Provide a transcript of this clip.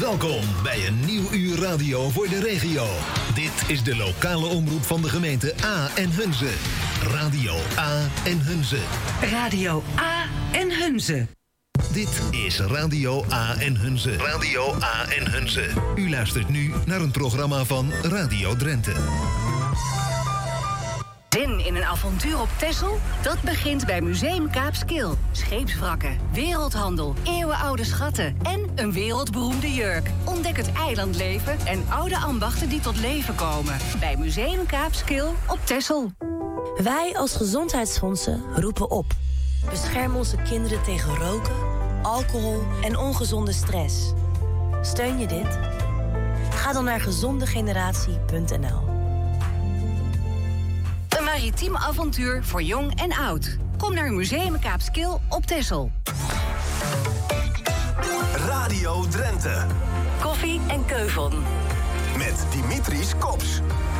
Welkom bij een nieuw uur radio voor de regio. Dit is de lokale omroep van de gemeente A en Hunze. Radio A en Hunze. Radio A en Hunze. Dit is Radio A en Hunze. Radio A en Hunze. U luistert nu naar een programma van Radio Drenthe. Zin in een avontuur op Texel? Dat begint bij Museum Kaapskil. Scheepswrakken, wereldhandel, eeuwenoude schatten en een wereldberoemde jurk. Ontdek het eilandleven en oude ambachten die tot leven komen. Bij Museum Kaapskil op Texel. Wij als gezondheidsfondsen roepen op. Bescherm onze kinderen tegen roken, alcohol en ongezonde stress. Steun je dit? Ga dan naar gezondegeneratie.nl. Een maritiem avontuur voor jong en oud. Kom naar Museum Kaapskil op Texel. Radio Drenthe. Koffie en keuvon. Met Dimitris Kops.